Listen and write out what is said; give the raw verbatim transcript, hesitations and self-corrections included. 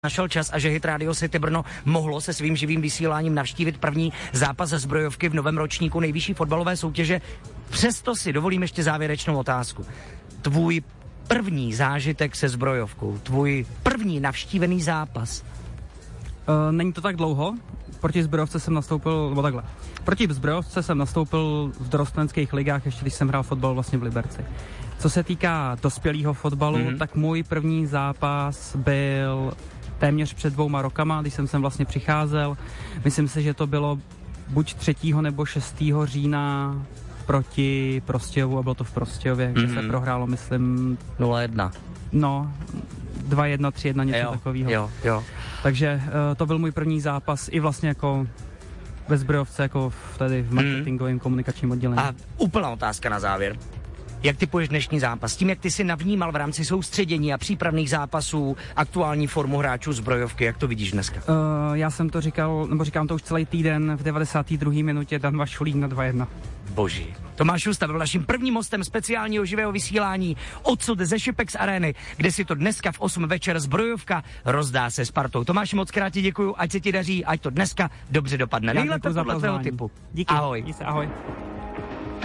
našel čas a že Hit Radio City Brno mohlo se svým živým vysíláním navštívit první zápas ze zbrojovky v novém ročníku nejvyšší fotbalové soutěže. Přesto si dovolím ještě závěrečnou otázku. Tvůj první zážitek se zbrojovkou, tvůj první navštívený zápas? Uh, není to tak dlouho. Proti zbrojovce jsem nastoupil, nebo takhle. Proti zbrojovce jsem nastoupil v dorostenských ligách, ještě když jsem hrál fotbal vlastně v Liberci. Co se týká dospělého fotbalu, mm-hmm. tak můj první zápas byl téměř před dvouma rokama, když jsem sem vlastně přicházel. Myslím si, že to bylo buď třetího nebo šestého října proti Prostějovu a bylo to v Prostějově, kde mm-hmm. se prohrálo, myslím... nula jedna. No, dva jedna, tři jedna, něco jo, takového. Jo, jo. Takže uh, to byl můj první zápas i vlastně jako ve zbrojovce, jako v, tady v marketingovém mm. komunikačním oddělení. A úplná otázka na závěr. Jak typuješ dnešní zápas? Tím, jak ty si navnímal v rámci soustředění a přípravných zápasů aktuální formu hráčů zbrojovky, jak to vidíš dneska? Uh, já jsem to říkal, nebo říkám to už celý týden, v devadesáté druhé minutě Dan Vašulík na dva jedna. Boží. Tomáš Šusta byl naším prvním hostem speciálního živého vysílání odsud ze Šipex Areny, kde si to dneska v osm večer zbrojovka rozdá se Spartou. Tomáši, moc krát ti děkuju, ať se ti daří, ať to dneska dobře dopadne. Nejlépe podle tvého typu. Díky. Ahoj. Díky, ahoj.